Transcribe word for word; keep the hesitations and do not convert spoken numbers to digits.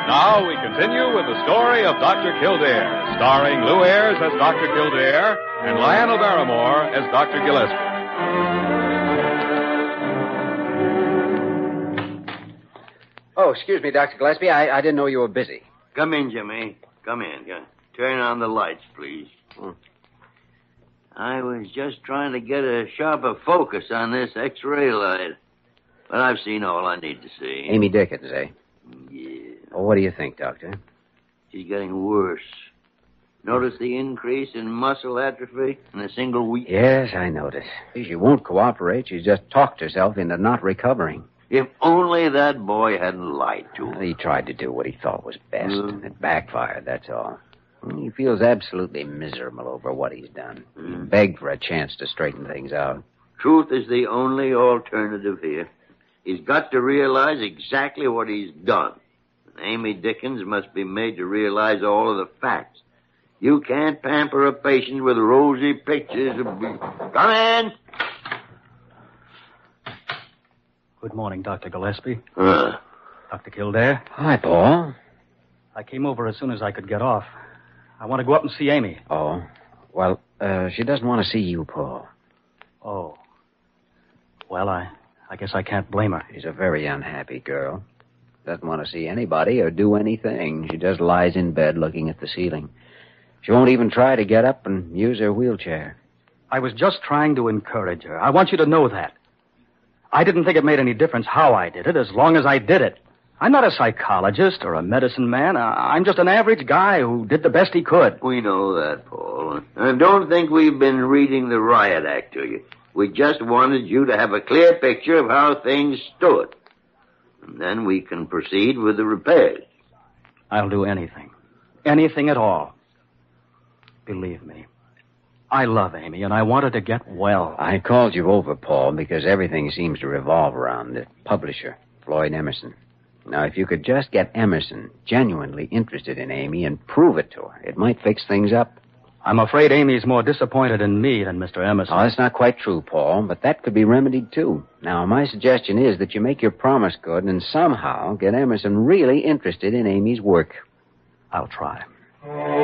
Now we continue with the story of Doctor Kildare, starring Lou Ayres as Doctor Kildare and Lionel Barrymore as Doctor Gillespie. Oh, excuse me, Doctor Gillespie. I, I didn't know you were busy. Come in, Jimmy. Come in. Turn on the lights, please. Hmm. I was just trying to get a sharper focus on this X-ray light. But I've seen all I need to see. Amy Dickens, eh? Yeah. Well, what do you think, Doctor? She's getting worse. Notice the increase in muscle atrophy in a single week? Yes, I notice. She won't cooperate. She's just talked herself into not recovering. If only that boy hadn't lied to her. Well, he tried to do what he thought was best. Mm. It backfired, that's all. He feels absolutely miserable over what he's done. Mm. He begged for a chance to straighten things out. Truth is the only alternative here. He's got to realize exactly what he's done. And Amy Dickens must be made to realize all of the facts. You can't pamper a patient with rosy pictures of... Come in! Good morning, Doctor Gillespie. Uh. Doctor Kildare. Hi, Paul. I came over as soon as I could get off. I want to go up and see Amy. Oh. Well, uh, she doesn't want to see you, Paul. Oh. Well, I... I guess I can't blame her. She's a very unhappy girl. Doesn't want to see anybody or do anything. She just lies in bed looking at the ceiling. She won't even try to get up and use her wheelchair. I was just trying to encourage her. I want you to know that. I didn't think it made any difference how I did it, as long as I did it. I'm not a psychologist or a medicine man. I'm just an average guy who did the best he could. We know that, Paul. And don't think we've been reading the riot act to you. We just wanted you to have a clear picture of how things stood. And then we can proceed with the repairs. I'll do anything. Anything at all. Believe me. I love Amy, and I want her to get well. I called you over, Paul, because everything seems to revolve around the publisher, Floyd Emerson. Now, if you could just get Emerson genuinely interested in Amy and prove it to her, it might fix things up. I'm afraid Amy's more disappointed in me than Mister Emerson. Oh, that's not quite true, Paul, but that could be remedied, too. Now, my suggestion is that you make your promise good and somehow get Emerson really interested in Amy's work. I'll try.